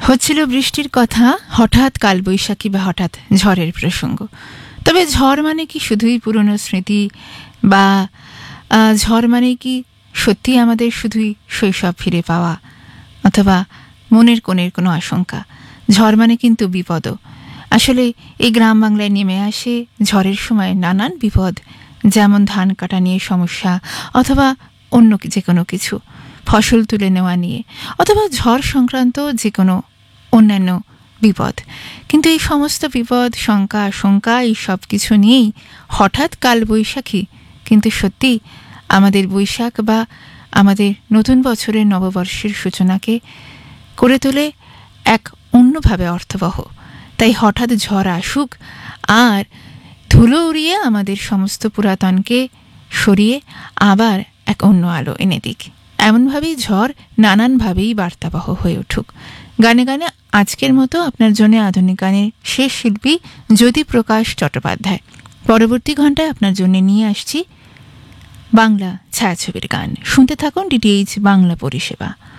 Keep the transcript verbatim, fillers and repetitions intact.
হচ্ছিল বৃষ্টির কথা, হঠাৎ কালবৈশাখী বা হঠাৎ ঝড়ের প্রসঙ্গ। তবে ঝড় মানে কি শুধুই পুরনো স্মৃতি, বা আহ, ঝড় মানে কি সত্যি আমাদের শুধুই শৈশব ফিরে পাওয়া, অথবা মনের কোণের কোনো আশঙ্কা? ঝড় মানে কিন্তু বিপদও। আসলে এই গ্রাম বাংলায় নেমে আসে ঝড়ের সময় নানান বিপদ, যেমন ধান কাটা নিয়ে সমস্যা, অথবা অন্য যে কোনো কিছু, ফসল তুলে নেওয়া নিয়ে, অথবা ঝড় সংক্রান্ত যে কোনো অন্যান্য বিপদ। কিন্তু এই সমস্ত বিপদ, শঙ্কা, আশঙ্কা, এই সব কিছু নিয়েই হঠাৎ কালবৈশাখী কিন্তু সত্যি আমাদের বৈশাখ বা আমাদের নতুন বছরের নববর্ষের সূচনাকে করে তোলে এক অন্যভাবে অর্থবহ। তাই হঠাৎ ঝড় আসুক আর ধুলো উড়িয়ে আমাদের সমস্ত পুরাতনকে সরিয়ে আবার এক অন্য আলো এনে দিক, এমনভাবেই ঝড় নানানভাবেই বার্তাবহ হয়ে উঠুক। গানে গানে আজকের মতো আপনার জন্য আধুনিক গানের শেষ শিল্পী জ্যোতিপ্রকাশ চট্টোপাধ্যায়। পরবর্তী ঘন্টায় আপনার জন্য নিয়ে আসছি বাংলা ছায়াছবির গান। শুনতে থাকুন ডিটিএইচ বাংলা পরিষেবা।